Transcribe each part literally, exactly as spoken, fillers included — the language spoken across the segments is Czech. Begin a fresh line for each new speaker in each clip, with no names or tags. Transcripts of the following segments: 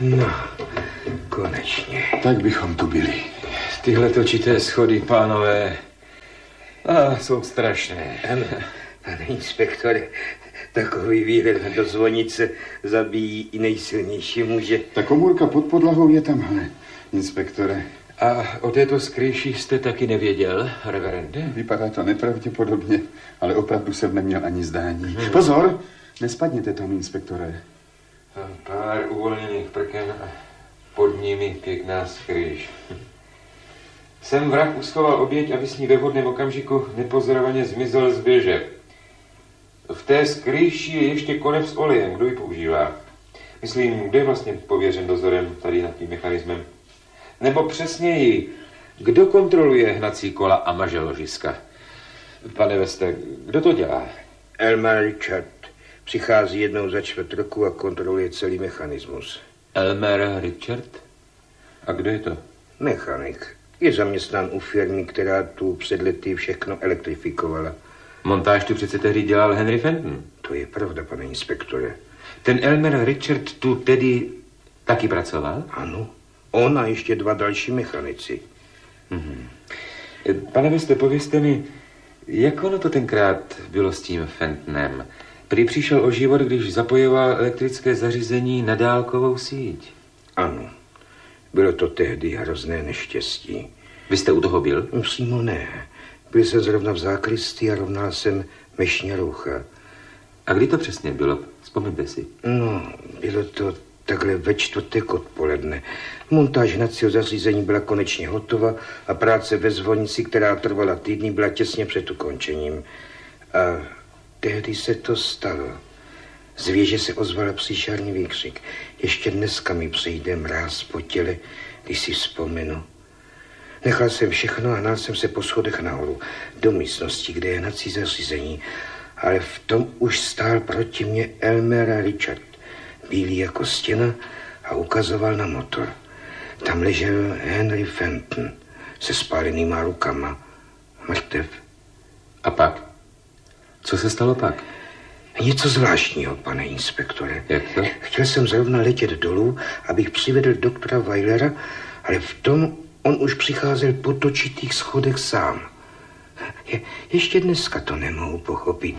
No, konečně.
Tak bychom tu byli.
Tyhle točité schody, pánové, a jsou strašné.
Ano, pane inspektore, takový výhled do zvonice zabíjí i nejsilnější muže.
Ta komůrka pod podlahou je tamhle, inspektore.
A o této skrýši jste taky nevěděl, reverende?
Vypadá to nepravděpodobně, ale opravdu jsem neměl ani zdání. Hmm. Pozor, nespadněte tam, inspektore.
Pár uvolněných prken a pod nimi pěkná skrýš. Sem vrah uschoval oběť, aby s ní ve vhodném okamžiku nepozorovaně zmizel z běže. V té skrýši je ještě konev s olejem. Kdo ji používá? Myslím, kdo je vlastně pověřen dozorem tady nad tím mechanismem? Nebo přesněji, kdo kontroluje hnací kola a maže ložiska? Pane Veste, kdo to dělá?
Elmer Richard přichází jednou za čtvrt roku a kontroluje celý mechanismus.
Elmer Richard? A kdo je to?
Mechanik. Je zaměstnán u firmy, která tu před lety všechno elektrifikovala.
Montáž tu přece tehdy dělal Henry Fenton.
To je pravda, pane inspektore.
Ten Elmer Richard tu tedy taky pracoval?
Ano. On a ještě dva další mechanici.
Mhm. Pane Veste, povězte mi, jak ono to tenkrát bylo s tím Fentonem? Prý přišel o život, když zapojoval elektrické zařízení na dálkovou síť.
Ano. Bylo to tehdy hrozné neštěstí.
Vy jste u toho byl?
Přímo ne. Byl jsem zrovna v zákristi a rovnal jsem mešně roucha.
A kdy to přesně bylo? Vzpomeňte si.
No, bylo to takhle ve čtvrtek odpoledne. Montáž hnacího zařízení byla konečně hotova a práce ve zvonici, která trvala týdny, byla těsně před ukončením. A tehdy se to stalo. Z věže se ozval příšerný výkřik. Ještě dneska mi přijde mráz po těle, když si vzpomenu. Nechal jsem všechno a hnal jsem se po schodech nahoru, do místnosti, kde je hnací zařízení. Ale v tom už stál proti mně Elmer Richard, bílý jako stěna, a ukazoval na motor. Tam ležel Henry Fenton se spálenýma rukama, mrtev.
A pak? Co se stalo pak?
Něco zvláštního, pane inspektore.
Jak to?
Chtěl jsem zrovna letět dolů, abych přivedl doktora Weilera, ale v tom on už přicházel po točitých schodech sám. Je, ještě dneska to nemohu pochopit.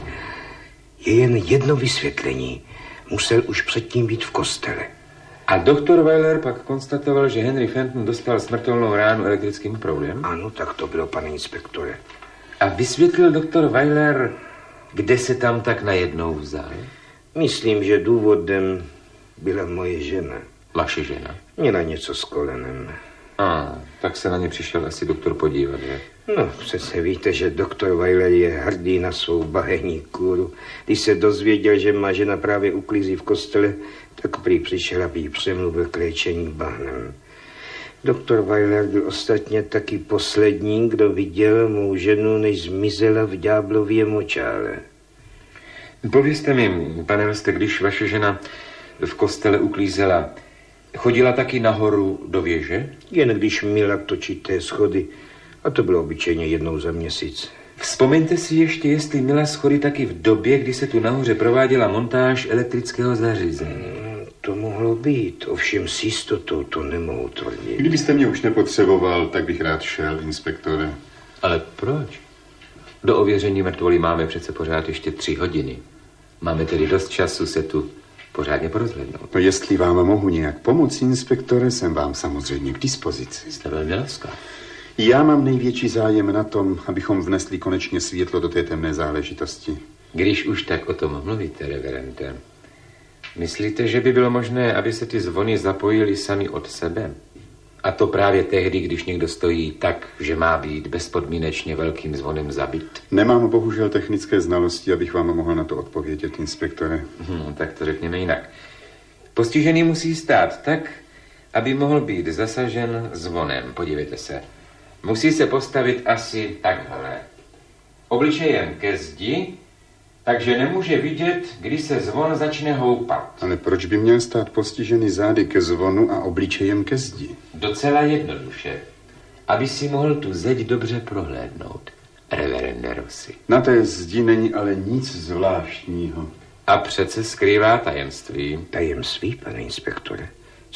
Je jen jedno vysvětlení. Musel už předtím být v kostele.
A doktor Weiler pak konstatoval, že Henry Fenton dostal smrtelnou ránu elektrickým proudem?
Ano, tak to bylo, pane inspektore.
A vysvětlil doktor Weiler, kde se tam tak najednou vzal?
Myslím, že důvodem byla moje žena.
Vaše žena?
Měla něco s kolenem.
A, tak se na ně přišel asi doktor podívat, že?
No, přece víte, že doktor Weiler je hrdý na svou bahenní kůru. Když se dozvěděl, že má žena právě uklízí v kostele, tak prý přišel, aby jí přemluvil k léčení bahnem. Doktor Weiler byl ostatně taky poslední, kdo viděl mou ženu, než zmizela v ďáblově močále.
Povězte mi, pane Veste, když vaše žena v kostele uklízela, chodila taky nahoru do věže?
Jen když měla točité schody, a to bylo obyčejně jednou za měsíc.
Vzpomeňte si ještě, jestli měla schody taky v době, kdy se tu nahoře prováděla montáž elektrického zařízení.
To mohlo být, ovšem s jistotou to nemohu tvrdit.
Kdybyste mě už nepotřeboval, tak bych rád šel, inspektore.
Ale proč? Do ověření mrtvoly máme přece pořád ještě tři hodiny. Máme tedy dost času se tu pořádně porozhlednout.
No, jestli vám mohu nějak pomoci, inspektore, jsem vám samozřejmě k dispozici.
Jste velmi laskav.
Já mám největší zájem na tom, abychom vnesli konečně světlo do té temné záležitosti.
Když už tak o tom mluvíte, reverende, myslíte, že by bylo možné, aby se ty zvony zapojily sami od sebe? A to právě tehdy, když někdo stojí tak, že má být bezpodmínečně velkým zvonem zabit?
Nemám bohužel technické znalosti, abych vám mohl na to odpovědět, inspektore.
Hmm, tak to řekněme jinak. Postižený musí stát tak, aby mohl být zasažen zvonem. Podívejte se. Musí se postavit asi takhle. Obličejem ke zdi, takže nemůže vidět, kdy se zvon začne houpat.
Ale proč by měl stát postižený zády ke zvonu a obličejem ke zdi?
Docela jednoduše. Aby si mohl tu zeď dobře prohlédnout, reverende Rossi.
Na té zdi není ale nic zvláštního.
A přece skrývá tajemství.
Tajemství, pane inspektore? Co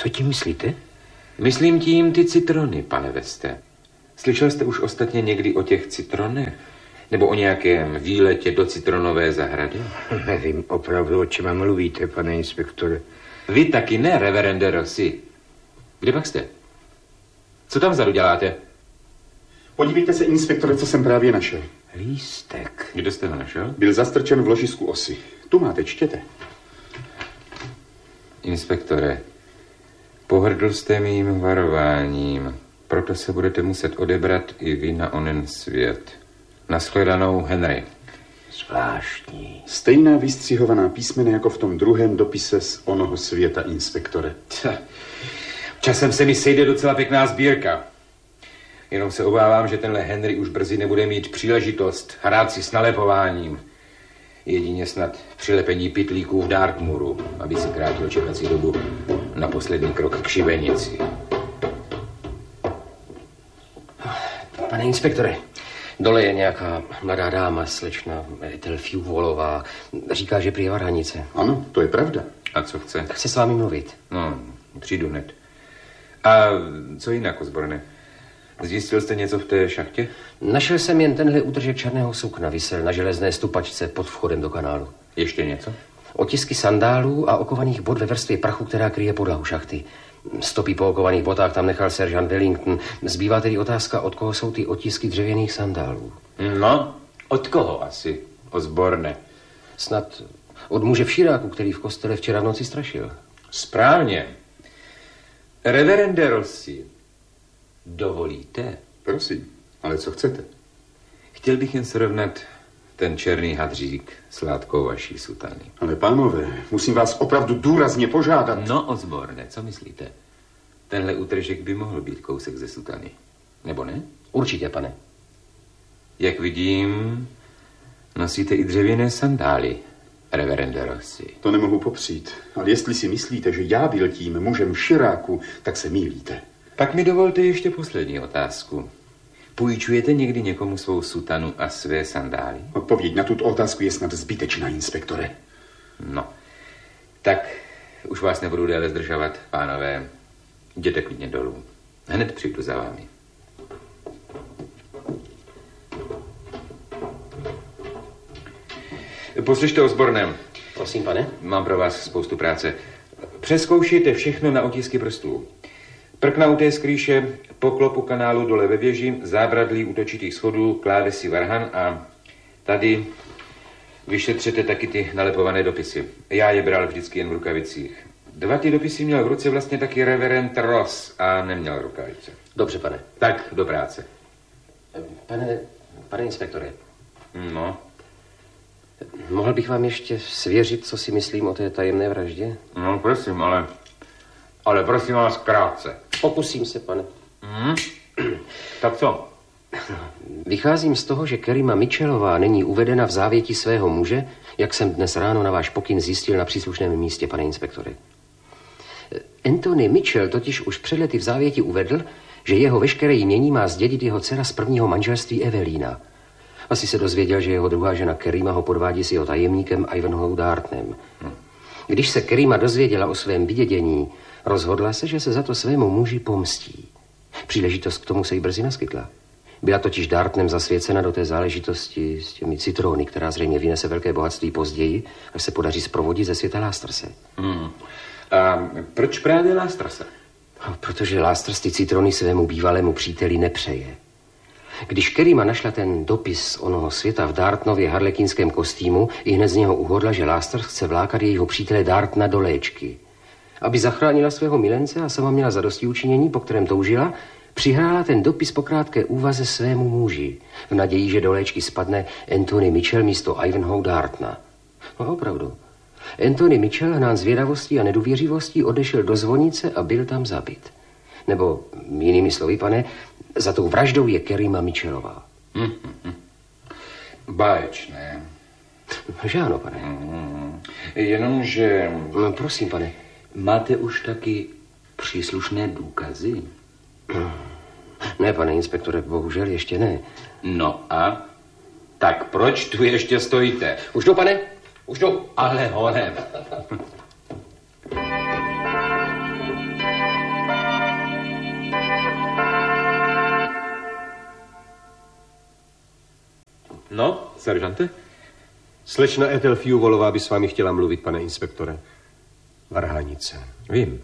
Co tím myslíte?
Myslím tím ty citrony, pane Veste. Slyšel jste už ostatně někdy o těch citronech? Nebo o nějakém výletě do citronové zahrady?
Nevím opravdu, o čem mluvíte, pane inspektore.
Vy taky ne, reverende Rossi. Kde pak jste? Co tam vzadu děláte?
Podívejte se, inspektore, co jsem právě našel.
Lístek.
Kde jste ho našel?
Byl zastrčen v ložisku osy. Tu máte, čtěte.
Inspektore, pohrdl jste mým varováním, proto se budete muset odebrat i vy na onen svět. Nashledanou, Henry.
Zvláštní.
Stejná vystřihovaná písmena jako v tom druhém dopise z onoho světa, inspektore.
Časem se mi sejde docela pěkná sbírka. Jenom se obávám, že tenhle Henry už brzy nebude mít příležitost hrát si s nalepováním. Jedině snad přilepení pytlíků v Dartmouru, aby si krátil čekací dobu na poslední krok k šibenici.
Pane inspektore, dole je nějaká mladá dáma, slečna Telfiu Volová. Říká, že prý je varhanice.
Ano, to je pravda.
A co chce?
Chce s vámi mluvit.
No, přijdu hned. A co jinak, Osborne? Zjistil jste něco v té šachtě?
Našel jsem jen tenhle útržek černého sukna, visel na železné stupačce pod vchodem do kanálu.
Ještě něco?
Otisky sandálů a okovaných bot ve vrstvě prachu, která kryje podlahu šachty. Stopy po okovaných botách tam nechal seržant Wellington. Zbývá tedy otázka, od koho jsou ty otisky dřevěných sandálů.
No, od koho asi, Osborne?
Snad od muže v širáku, který v kostele včera v noci strašil.
Správně. Reverende Rossi, dovolíte?
Prosím, ale co chcete?
Chtěl bych jen srovnat ten černý hadřík s látkou vaší sutany.
Ale pánové, musím vás opravdu důrazně požádat.
No, Osborne, co myslíte? Tenhle útržek by mohl být kousek ze sutany. Nebo ne?
Určitě, pane.
Jak vidím, nosíte i dřevěné sandály, reverende Rossi.
To nemohu popřít, ale jestli si myslíte, že já byl tím mužem v širáku, tak se mýlíte.
Pak mi dovolte ještě poslední otázku. Půjčujete někdy někomu svou sutanu a své sandály?
Odpověď na tuto otázku je snad zbytečná, inspektore.
No, tak už vás nebudu déle zdržovat, pánové. Jděte klidně dolů. Hned přijdu za vámi. Poslyšte, Osborne.
Prosím, pane.
Mám pro vás spoustu práce. Přezkoušejte všechno na otisky prstů. Prknauté skrýše, poklopu kanálu dole ve věži, zábradlí útočitých schodů, klávesy varhan a tady vyšetřete taky ty nalepované dopisy. Já je bral vždycky jen v rukavicích. Dva ty dopisy měl v ruce vlastně taky reverend Ross a neměl rukavice.
Dobře, pane.
Tak, do práce.
Pane, pane inspektore.
No.
Mohl bych vám ještě svěřit, co si myslím o té tajemné vraždě?
No, prosím, ale... Ale prosím vás krátce.
Pokusím se, pane.
Hmm? Tak co?
Vycházím z toho, že Kerima Mitchellová není uvedena v závěti svého muže, jak jsem dnes ráno na váš pokyn zjistil na příslušném místě, pane inspektore. Anthony Mitchell totiž už před lety v závěti uvedl, že jeho veškeré jmění má zdědit jeho dcera z prvního manželství Evelina. Asi se dozvěděl, že jeho druhá žena Kerima ho podvádí s jeho tajemníkem Ivanhoe Dartnem. Hm. Když se Kerima dozvěděla o svém vydědění, rozhodla se, že se za to svému muži pomstí. Příležitost k tomu se jí brzy naskytla. Byla totiž Dartnem zasvěcena do té záležitosti s těmi citrony, která zřejmě vynese velké bohatství později, až se podaří zprovodit ze světa Lástrse.
Hmm. A proč právě Lástrse?
No, protože Lástrs ty citrony svému bývalému příteli nepřeje. Když Kerima našla ten dopis z onoho světa v Dartnově harlekínském kostýmu, i hned z něho uhodla, že Lástrs chce vlákat jejího přítele Dartna do léčky. Aby zachránila svého milence a sama měla zadosti učinění, po kterém toužila, přihrála ten dopis po krátké úvaze svému muži, v naději, že do léčky spadne Anthony Mitchell místo Ivanhoe Dartna. No opravdu. Anthony Mitchell hnán zvědavostí a nedůvěřivostí odešel do zvonice a byl tam zabit. Nebo, jinými slovy, pane, za tou vraždou je Kerima Mitchellová.
Hmm, hmm. Báječné.
Že ano, pane.
Hmm. Jenomže...
No, prosím, pane.
Máte už taky příslušné důkazy?
Ne, pane inspektore, bohužel ještě ne.
No a? Tak proč tu ještě stojíte?
Už jdu, pane, už jdu.
Ale honem.
seržante?
Slečna Ethel Fewollová by s vámi chtěla mluvit, pane inspektore. Varhanice.
Vím.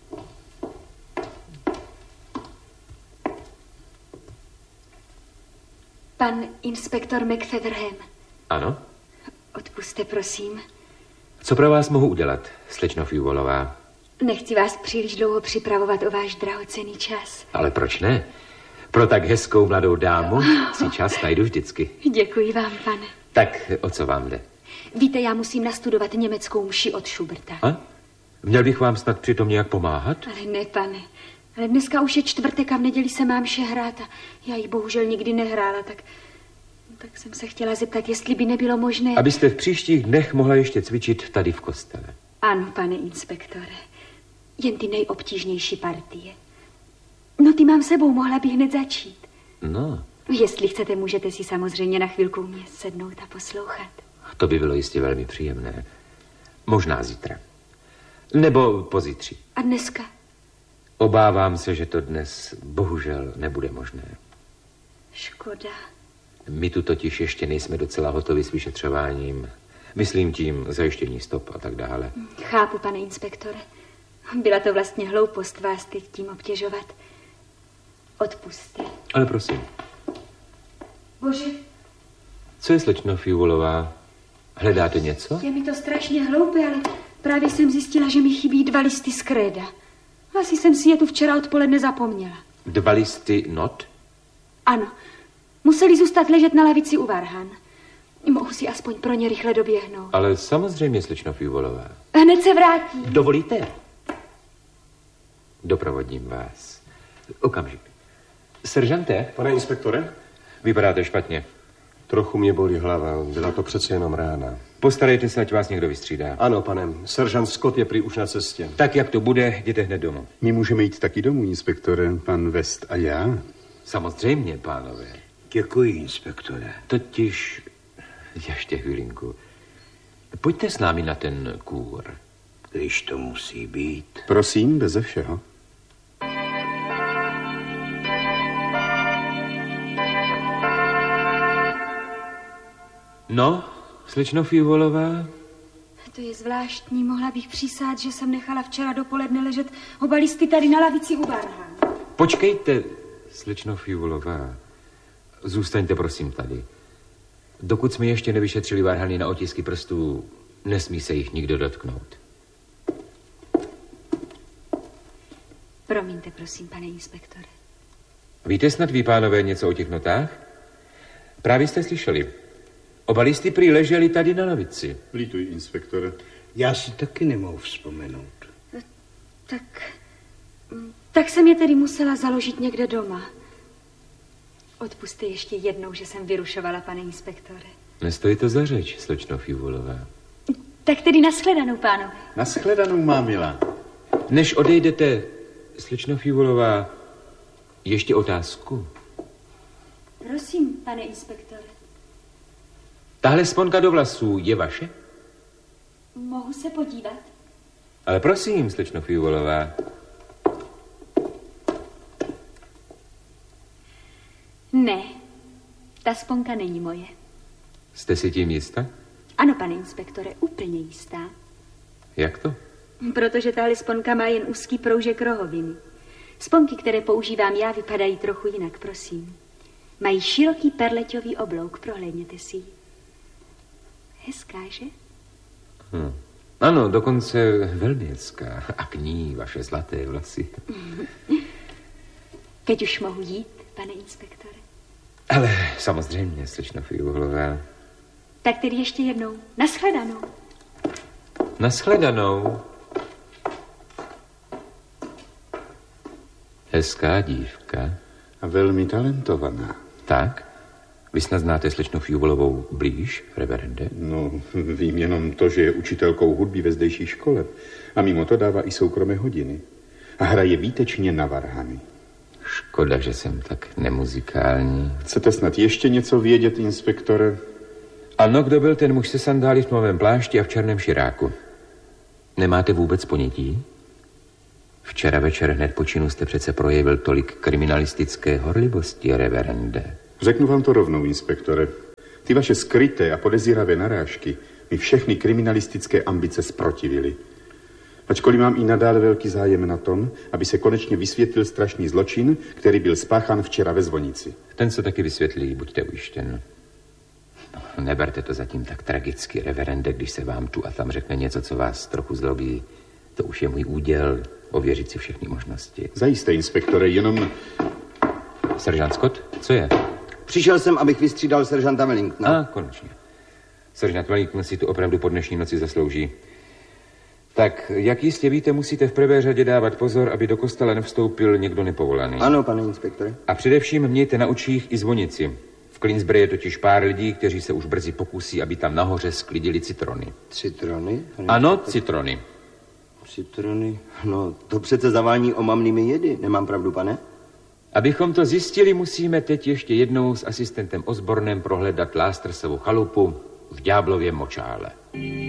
Pan inspektor McFeatherham.
Ano?
Odpusťte, prosím.
Co pro vás mohu udělat, slečno Fewollová?
Nechci vás příliš dlouho připravovat o váš drahocenný čas.
Ale proč ne? Pro tak hezkou mladou dámu si čas najdu vždycky.
Děkuji vám, pane.
Tak o co vám jde?
Víte, já musím nastudovat německou mši od Schuberta.
A? Měl bych vám snad přitom nějak pomáhat?
Ale ne, pane. Ale dneska už je čtvrtek a v neděli se mám vše hrát a já ji bohužel nikdy nehrála, tak, tak jsem se chtěla zeptat, jestli by nebylo možné...
Abyste v příštích dnech mohla ještě cvičit tady v kostele.
Ano, pane inspektore. Jen ty nejobtížnější partie. No, ty mám sebou, mohla bych hned začít.
No.
Jestli chcete, můžete si samozřejmě na chvilku mě sednout a poslouchat.
To by bylo jistě velmi příjemné. Možná zítra. Nebo pozítří.
A dneska?
Obávám se, že to dnes bohužel nebude možné.
Škoda.
My tu totiž ještě nejsme docela hotovi s vyšetřováním. Myslím tím zajištění stop a tak dále.
Chápu, pane inspektore. Byla to vlastně hloupost vás teď tím obtěžovat. Odpusťte.
Ale prosím.
Bože.
Co je, slečno Fewollová? Hledáte něco?
Je mi to strašně hloupé, ale právě jsem zjistila, že mi chybí dva listy z kréda. Asi jsem si je tu včera odpoledne zapomněla.
Dva listy not?
Ano. Museli zůstat ležet na lavici u varhan. Mohu si aspoň pro ně rychle doběhnout.
Ale samozřejmě, slečno Fewollová.
Hned se vrátím.
Dovolíte? Doprovodím vás. Okamžik. Seržante?
Pane inspektore?
Vypadáte špatně.
Trochu mě bolí hlava, byla to přece jenom rána.
Postarejte se, ať vás někdo vystřídá.
Ano, pane, seržant Scott je prý už na cestě.
Tak, jak to bude, jděte hned domů.
My můžeme jít taky domů, inspektore, pan West a já.
Samozřejmě, pánové.
Děkuji, inspektore.
Totiž, ještě chvilinku. Pojďte s námi na ten kůr.
Když to musí být.
Prosím, beze všeho.
No, slečno Fewollová?
To je zvláštní, mohla bych přísát, že jsem nechala včera dopoledne ležet oba listy tady na lavici u varhan.
Počkejte, slečno Fewollová. Zůstaňte prosím tady. Dokud jsme ještě nevyšetřili varhany na otisky prstů, nesmí se jich nikdo dotknout.
Promiňte, prosím, pane inspektore.
Víte snad vy, pánové, něco o těch notách? Právě jste slyšeli. Oba listy prý leželi tady na lavici.
Lítuj, inspektore.
Já si taky nemohu vzpomenout.
Tak, tak jsem je tedy musela založit někde doma. Odpusťte ještě jednou, že jsem vyrušovala, pane inspektore.
Nestojí to za řeč, slečno Fewollová.
Tak tedy nashledanou, pánové.
Nashledanou, má milá.
Než odejdete, slečno Fewollová, ještě otázku.
Prosím, pane inspektore.
Tahle sponka do vlasů je vaše?
Mohu se podívat?
Ale prosím, slečno Fewollová.
Ne, ta sponka není moje.
Jste si tím jistá?
Ano, pane inspektore, úplně jistá.
Jak to?
Protože tahle sponka má jen úzký proužek rohoviny. Sponky, které používám já, vypadají trochu jinak, prosím. Mají široký perleťový oblouk, prohlédněte si ji. Hezká, že?
Hm. Ano, dokonce velmi hezká. A k ní vaše zlaté vlasy.
Teď už mohu jít, pane inspektore.
Ale samozřejmě, slečno Fewollová.
Tak tedy ještě jednou. Nashledanou.
Nashledanou. Hezká dívka.
A velmi talentovaná.
Tak? Vy snad znáte slečnu Fewollovou blíž, reverende?
No, vím jenom to, že je učitelkou hudby ve zdejší škole. A mimo to dává i soukromé hodiny. A hraje výtečně na varhany.
Škoda, že jsem tak nemuzikální.
Chcete snad ještě něco vědět, inspektore?
Ano, kdo byl ten muž se sandály v tmavém plášti a v černém širáku? Nemáte vůbec ponětí? Včera večer hned po činu jste přece projevil tolik kriminalistické horlivosti, reverende.
Řeknu vám to rovnou, inspektore. Ty vaše skryté a podezíravé narážky mi všechny kriminalistické ambice zprotivily. Ačkoliv mám i nadále velký zájem na tom, aby se konečně vysvětlil strašný zločin, který byl spáchán včera ve zvonici.
Ten se taky vysvětlí, buďte ujištěn. No, neberte to zatím tak tragicky, reverende, když se vám tu a tam řekne něco, co vás trochu zlobí. To už je můj úděl, ověřit si všechny možnosti.
Zajisté, inspektore, jenom...
Seržant Scott, co je?
Přišel jsem, abych vystřídal seržanta Wellingtona.
A, konečně. Seržant Wellington si tu opravdu po dnešní noci zaslouží. Tak, jak jistě víte, musíte v prvé řadě dávat pozor, aby do kostela nevstoupil někdo nepovolaný.
Ano, pane inspektore.
A především mějte na očích i zvonici. V Clinsbury je totiž pár lidí, kteří se už brzy pokusí, aby tam nahoře sklidili citrony.
Citrony?
Ano, citrony.
Citrony? No, to přece zavání omamnými jedy. Nemám pravdu, pane?
Abychom to zjistili, musíme teď ještě jednou s asistentem Osbornem prohledat Lástersovu chalupu v Ďáblově močále.